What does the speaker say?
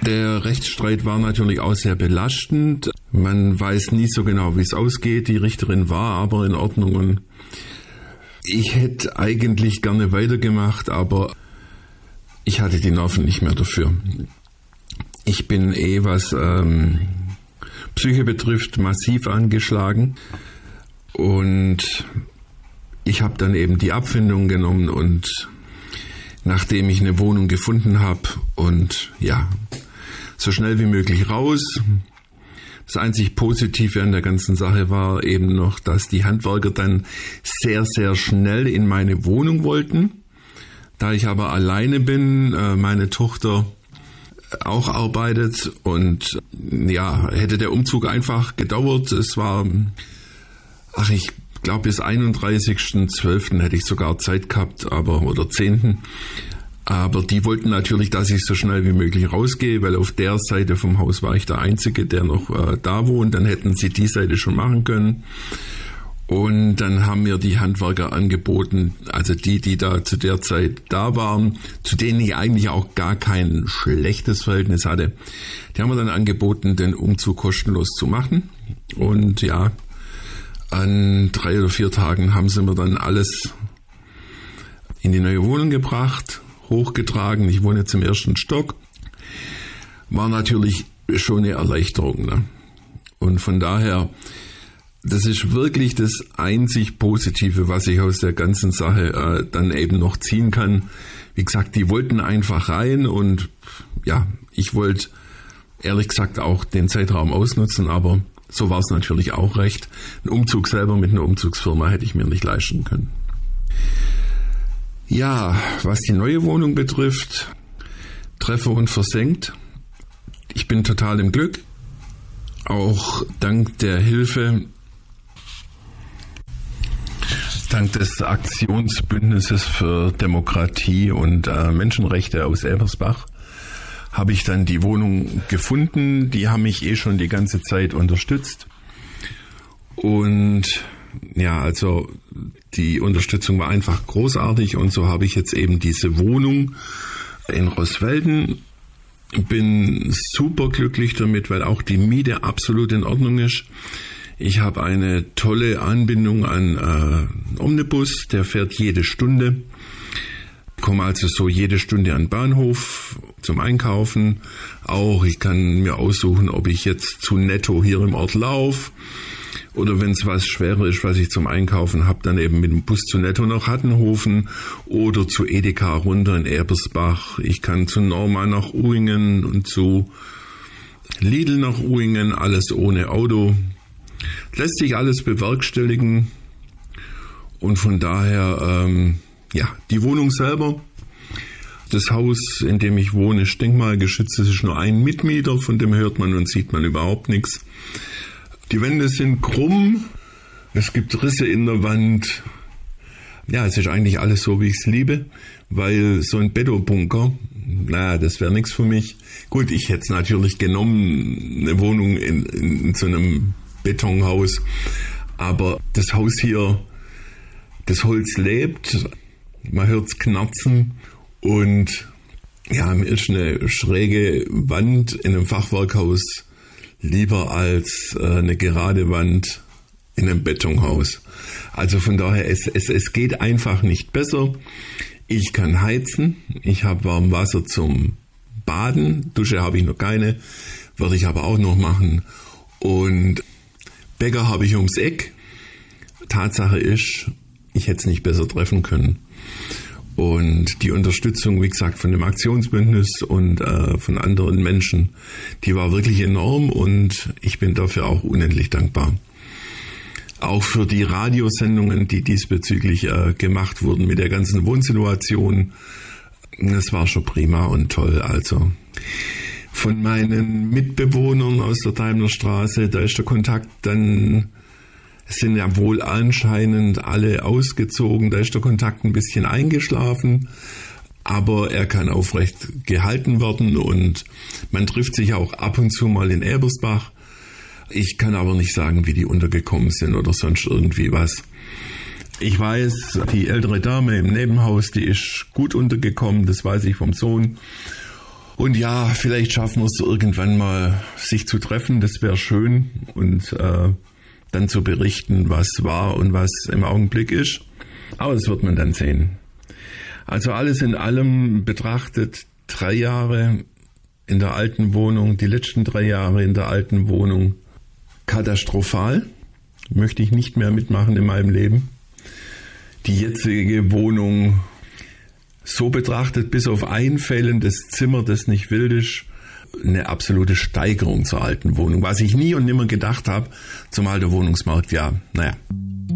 Der Rechtsstreit war natürlich auch sehr belastend. Man weiß nie so genau, wie es ausgeht. Die Richterin war aber in Ordnung und ich hätte eigentlich gerne weitergemacht, aber ich hatte die Nerven nicht mehr dafür. Ich bin was Psyche betrifft, massiv angeschlagen und ich habe dann eben die Abfindung genommen und nachdem ich eine Wohnung gefunden habe und ja, so schnell wie möglich raus. Das einzig Positive an der ganzen Sache war eben noch, dass die Handwerker dann sehr, sehr schnell in meine Wohnung wollten. Da ich aber alleine bin, meine Tochter auch arbeitet und ja, hätte der Umzug einfach gedauert. Es war, ich glaube bis 31.12. hätte ich sogar Zeit gehabt, oder 10. Aber die wollten natürlich, dass ich so schnell wie möglich rausgehe, weil auf der Seite vom Haus war ich der Einzige, der noch da wohnt. Dann hätten sie die Seite schon machen können. Und dann haben mir die Handwerker angeboten, also die da zu der Zeit da waren, zu denen ich eigentlich auch gar kein schlechtes Verhältnis hatte, die haben mir dann angeboten, den Umzug kostenlos zu machen. Und ja, an 3 oder 4 Tagen haben sie mir dann alles in die neue Wohnung gebracht, hochgetragen. Ich wohne jetzt im 1. Stock. War natürlich schon eine Erleichterung, ne? Und von daher, das ist wirklich das einzig Positive, was ich aus der ganzen Sache dann eben noch ziehen kann. Wie gesagt, die wollten einfach rein und ja, ich wollte ehrlich gesagt auch den Zeitraum ausnutzen, aber so war es natürlich auch recht. Ein Umzug selber mit einer Umzugsfirma hätte ich mir nicht leisten können. Ja, was die neue Wohnung betrifft, Treffer und versenkt. Ich bin total im Glück. Auch dank der Hilfe, dank des Aktionsbündnisses für Demokratie und Menschenrechte aus Elversbach habe ich dann die Wohnung gefunden. Die haben mich schon die ganze Zeit unterstützt. Und ja, also die Unterstützung war einfach großartig und so habe ich jetzt eben diese Wohnung in Roswelden. Bin super glücklich damit, weil auch die Miete absolut in Ordnung ist. Ich habe eine tolle Anbindung an Omnibus, der fährt jede Stunde. Ich komme also so jede Stunde an den Bahnhof zum Einkaufen. Auch ich kann mir aussuchen, ob ich jetzt zu Netto hier im Ort laufe oder wenn es was schwerer ist, was ich zum Einkaufen habe, dann eben mit dem Bus zu Netto nach Hattenhofen oder zu Edeka runter in Ebersbach. Ich kann zu Norma nach Uhringen und zu Lidl nach Uhringen, alles ohne Auto. Lässt sich alles bewerkstelligen und von daher, die Wohnung selber, das Haus, in dem ich wohne, ist denkmalgeschützt, es ist nur ein Mitmieter, von dem hört man und sieht man überhaupt nichts. Die Wände sind krumm, es gibt Risse in der Wand. Ja, es ist eigentlich alles so, wie ich es liebe, weil so ein Betonbunker, das wäre nichts für mich. Gut, ich hätte es natürlich genommen, eine Wohnung in so einem Betonhaus, aber das Haus hier, das Holz lebt, man hört es knarzen und ja, mir ist eine schräge Wand in einem Fachwerkhaus lieber als eine gerade Wand in einem Betonhaus. Also von daher, es geht einfach nicht besser. Ich kann heizen, ich habe warm Wasser zum Baden, Dusche habe ich noch keine, werde ich aber auch noch machen. Und Bäcker habe ich ums Eck. Tatsache ist, ich hätte es nicht besser treffen können. Und die Unterstützung, wie gesagt, von dem Aktionsbündnis und von anderen Menschen, die war wirklich enorm und ich bin dafür auch unendlich dankbar. Auch für die Radiosendungen, die diesbezüglich gemacht wurden mit der ganzen Wohnsituation. Das war schon prima und toll. Also von meinen Mitbewohnern aus der Daimlerstraße, da ist der Kontakt dann, es sind ja wohl anscheinend alle ausgezogen, da ist der Kontakt ein bisschen eingeschlafen, aber er kann aufrecht gehalten werden und man trifft sich auch ab und zu mal in Ebersbach. Ich kann aber nicht sagen, wie die untergekommen sind oder sonst irgendwie was. Ich weiß, die ältere Dame im Nebenhaus, die ist gut untergekommen, das weiß ich vom Sohn. Und ja, vielleicht schaffen wir es irgendwann mal, sich zu treffen. Das wäre schön. Und dann zu berichten, was war und was im Augenblick ist. Aber das wird man dann sehen. Also alles in allem betrachtet 3 Jahre in der alten Wohnung, die letzten 3 Jahre in der alten Wohnung katastrophal. Möchte ich nicht mehr mitmachen in meinem Leben. Die jetzige Wohnung so betrachtet, bis auf ein fehlendes Zimmer, das nicht wild ist, eine absolute Steigerung zur alten Wohnung. Was ich nie und nimmer gedacht habe, zumal der Wohnungsmarkt, ja, naja.